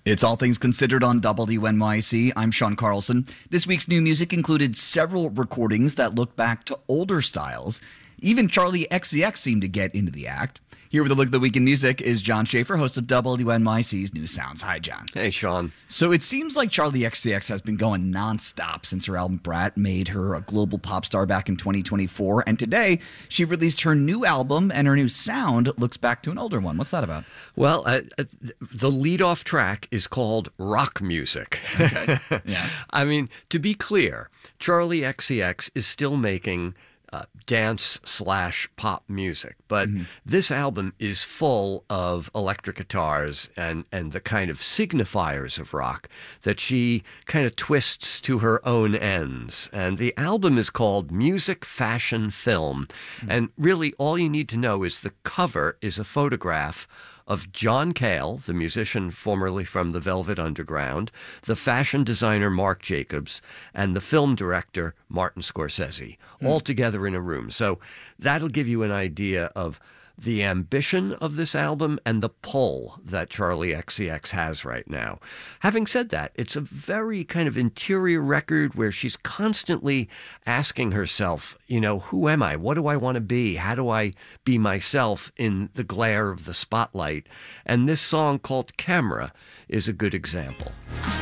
It's All Things Considered on WNYC. I'm Sean Carlson. This week's new music included several recordings that look back to older styles. Even Charlie XCX seemed to get into the act. Here with a look at the week in music is John Schaefer, host of WNYC's New Sounds. Hi, John. Hey, Sean. So it seems like Charlie XCX has been going nonstop since her album Brat made her a global pop star back in 2024. And today, she released her new album, and her new sound looks back to an older one. What's that about? Well, the lead-off track is called Rock Music. Okay. Yeah. I mean, to be clear, Charlie XCX is still making dance/pop music. But this album is full of electric guitars and the kind of signifiers of rock that she kind of twists to her own ends. And the album is called Music, Fashion, Film. And really all you need to know is the cover is a photograph of John Cale, the musician formerly from the Velvet Underground, the fashion designer Marc Jacobs, and the film director Martin Scorsese, all together in a room. So that'll give you an idea of the ambition of this album and the pull that Charlie XCX has right now. Having said that, it's a very kind of interior record where she's constantly asking herself, you know, who am I? What do I want to be? How do I be myself in the glare of the spotlight? And this song called Camera is a good example.